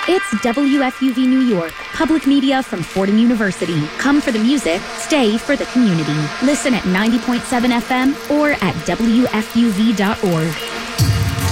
It's WFUV New York, public media from Fordham University. Come for the music, stay for the community. Listen at 90.7 FM or at WFUV.org.